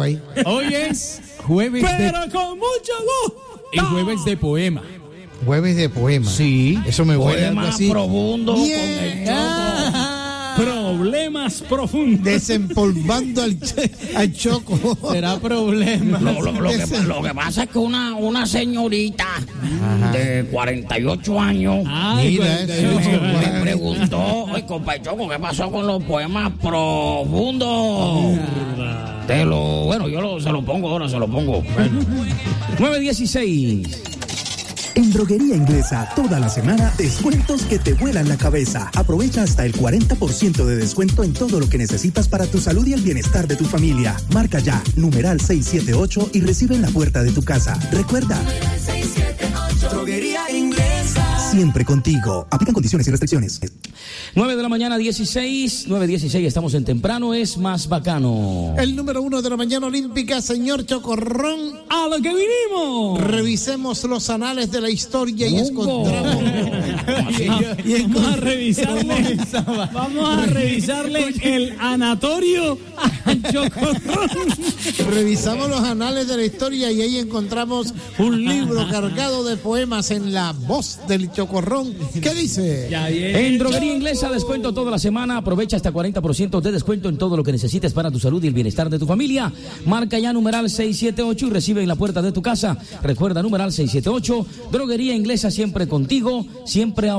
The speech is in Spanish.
ahí. Hoy es jueves Pero con mucho gusto. y jueves de poema. Jueves de poema. Sí. Eso me huele algo Poema así. profundo con Bien. el Choco. Problemas profundos. Desempolvando al Choco. Será problema. Lo que pasa es que una señorita de 48 años Ay, Mira eso. me preguntó, oye, compadre Choco, ¿qué pasó con los poemas profundos? Se lo pongo ahora, se lo pongo. 9:16. En Droguería Inglesa, toda la semana, descuentos que te vuelan la cabeza. Aprovecha hasta el 40% de descuento en todo lo que necesitas para tu salud y el bienestar de tu familia. Marca ya, numeral 678 y recibe en la puerta de tu casa. Recuerda, 678. Droguería Inglesa. siempre contigo. Aplican condiciones y restricciones. 9 de la mañana, 16. 9:16, estamos en temprano, es más bacano. El número 1 de la mañana olímpica, señor Chocorrón. ¡A lo que vinimos! Revisemos los anales de la historia y encontramos. Vamos a revisarle el anatorio a Chocorrón. Revisamos los anales de la historia y ahí encontramos un libro cargado de poemas en la voz del Chocorrón. ¿Qué dice? En Droguería Inglesa, descuento toda la semana. Aprovecha hasta 40% de descuento en todo lo que necesites para tu salud y el bienestar de tu familia. Marca ya numeral 678 y recibe en la puerta de tu casa. Recuerda numeral 678. Droguería Inglesa, siempre contigo, siempre